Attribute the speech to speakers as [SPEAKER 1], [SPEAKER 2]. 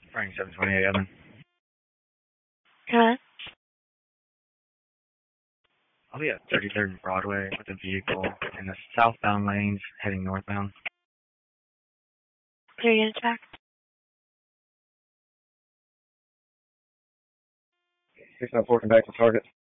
[SPEAKER 1] Frank 728 Evan.
[SPEAKER 2] Huh?
[SPEAKER 1] I'll be at 33rd and Broadway with a vehicle in the southbound lanes heading northbound.
[SPEAKER 2] Are you gonna check?
[SPEAKER 1] 604, come back to target.